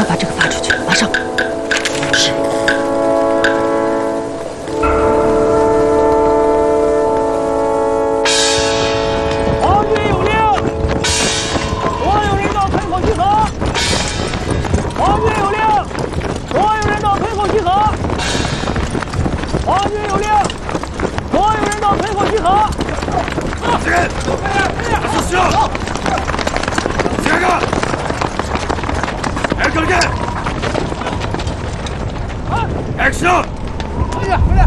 把这个发出去，马上。是。 皇军有令，所有人到村口集合。皇军有令，所有人到村口集合。皇军有令，所有人到村口集合。 这个，是行。这个。 Action! Action! 回来！